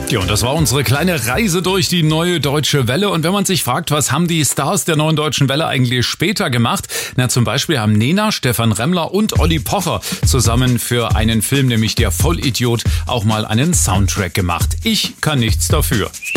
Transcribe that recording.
Ja, und das war unsere kleine Reise durch die neue Deutsche Welle. Und wenn man sich fragt, was haben die Stars der neuen Deutschen Welle eigentlich später gemacht? Na, zum Beispiel haben Nena, Stefan Remmler und Olli Pocher zusammen für einen Film, nämlich Der Vollidiot, auch mal einen Soundtrack gemacht. Ich kann nichts dafür.